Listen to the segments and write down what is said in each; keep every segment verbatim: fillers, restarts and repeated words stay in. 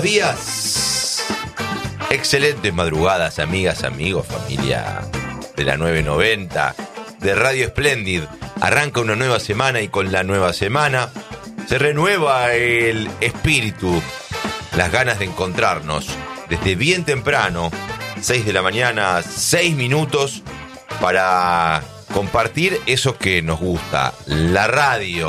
días. Excelentes madrugadas, amigas, amigos, familia de la nueve noventa, de Radio Splendid. Arranca una nueva semana y con la nueva semana se renueva el espíritu, las ganas de encontrarnos desde bien temprano, seis de la mañana, seis minutos, para compartir eso que nos gusta, la radio.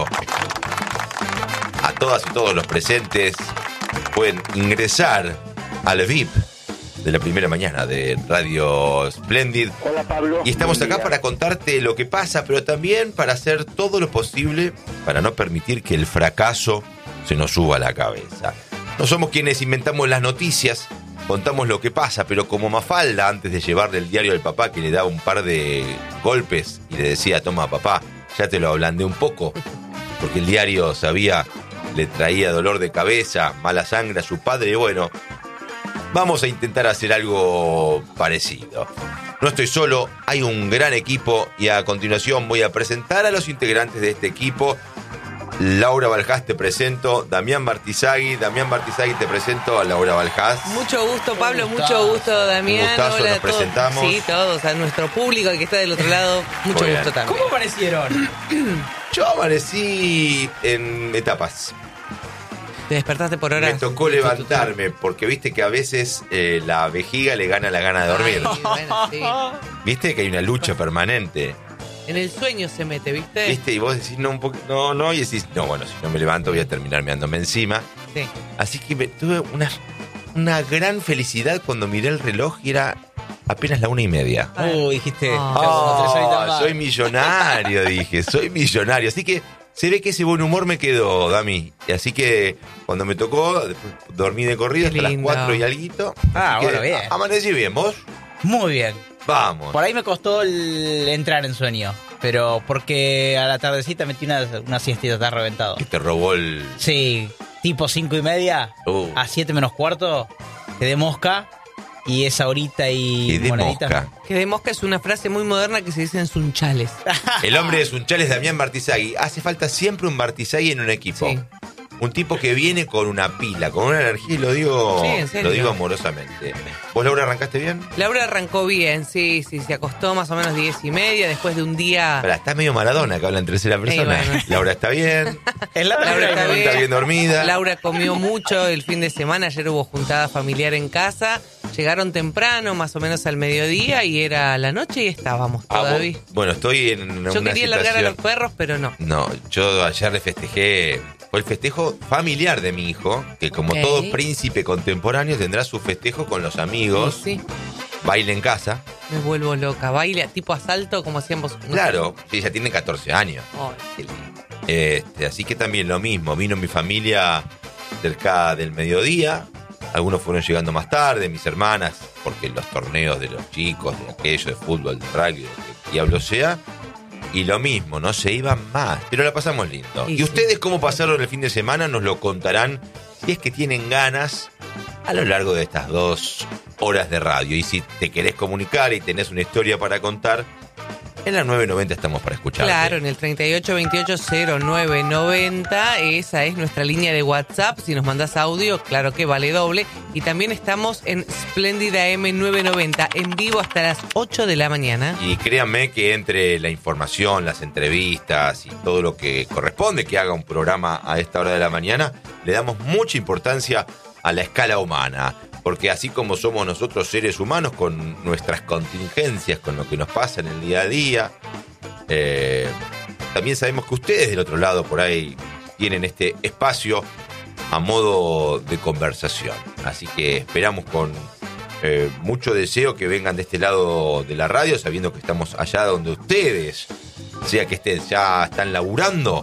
A todas y todos los presentes pueden ingresar al V I P de la primera mañana de Radio Splendid. Hola, Pablo. Y estamos Buen acá día. para contarte lo que pasa, pero también para hacer todo lo posible para no permitir que el fracaso se nos suba a la cabeza. No somos quienes inventamos las noticias, contamos lo que pasa, pero como Mafalda, antes de llevarle el diario al papá, que le daba un par de golpes y le decía: toma, papá, ya te lo ablandé un poco, porque el diario sabía, le traía dolor de cabeza, mala sangre a su padre, y bueno, vamos a intentar hacer algo parecido. No estoy solo, hay un gran equipo y a continuación voy a presentar a los integrantes de este equipo. Laura Baljás te presento, Damián Martizagui, Damián Martizagui te presento a Laura Baljás. Mucho gusto, Pablo, mucho gusto, Damián. Un gustazo, Hola nos a todos. presentamos. Sí, todos, a nuestro público que está del otro lado, mucho Muy gusto bien. también. ¿Cómo aparecieron? Yo amanecí en etapas. Te despertaste por horas. Me tocó levantarme, porque viste que a veces eh, la vejiga le gana la gana de dormir. Ay, bueno, sí. Viste que hay una lucha permanente. En el sueño se mete, ¿viste? ¿Viste? Y vos decís no, un poco, no, no, y decís, no, bueno, si no me levanto voy a terminar meándome encima. Sí. Así que me, tuve una, una gran felicidad cuando miré el reloj y era apenas la una y media. Uh, dijiste. Ah. ya como tres horitas Oh, más. soy millonario, dije, soy millonario. Así que se ve que ese buen humor me quedó, Dami. Y así que cuando me tocó, después dormí de corrido Qué hasta las lindo. cuatro y alguito. Ah, Así que bueno, bien. a- Amanecí bien, ¿vos? Muy bien. Vamos. Por ahí me costó el entrar en sueño. Pero porque a la tardecita metí una, una siestita, está reventado. Que te robó el... Sí, tipo cinco y media, Uh. a siete menos cuarto, quedé mosca. Y esa horita y Y de monedita. mosca. Que de mosca es una frase muy moderna que se dice en sunchales. El hombre de Sunchales, Damián Martizagui. Hace falta siempre un Martizagui en un equipo. Sí. Un tipo que viene con una pila, con una energía, y lo digo, Sí, en serio. lo digo amorosamente. ¿Vos, Laura, arrancaste bien? Laura arrancó bien, sí, sí, se acostó más o menos diez y media después de un día... Pará, está medio Maradona que habla en tercera persona. bueno. Laura está bien. Es la Laura primera está que me bien. Está bien dormida. Laura comió mucho el fin de semana, ayer hubo juntada familiar en casa, llegaron temprano, más o menos al mediodía, y era la noche y estábamos Ah, vos- todavía. bueno, estoy en una Yo quería largar a los situación... perros, pero no. No, yo ayer le festejé... Fue el festejo familiar de mi hijo, que como Ok. todo príncipe contemporáneo tendrá su festejo con los amigos, Sí, baile en casa. me vuelvo loca. Baile tipo asalto, como hacíamos. no Claro, sí, ya tiene catorce años. sé. Ay, qué lindo. Este, así que también lo mismo, vino mi familia cerca del mediodía, algunos fueron llegando más tarde, mis hermanas, porque los torneos de los chicos, de aquello, de fútbol, de rugby, de que diablo sea, y lo mismo, no se iban más, pero la pasamos lindo. Y ¿Y sí. ustedes cómo pasaron el fin de semana? Nos lo contarán, si es que tienen ganas, a lo largo de estas dos horas de radio. Y si te querés comunicar y tenés una historia para contar, en la nueve noventa estamos para escuchar. Claro, en el treinta y ocho veintiocho cero nueve noventa, esa es nuestra línea de WhatsApp. Si nos mandás audio, claro que vale doble. Y también estamos en Splendid A M nueve noventa, en vivo hasta las ocho de la mañana. Y créanme que entre la información, las entrevistas y todo lo que corresponde que haga un programa a esta hora de la mañana, le damos mucha importancia a la escala humana. Porque así como somos nosotros seres humanos con nuestras contingencias, con lo que nos pasa en el día a día, eh, también sabemos que ustedes del otro lado por ahí tienen este espacio a modo de conversación. Así que esperamos con eh, mucho deseo que vengan de este lado de la radio, sabiendo que estamos allá donde ustedes, sea que estén, ya están laburando,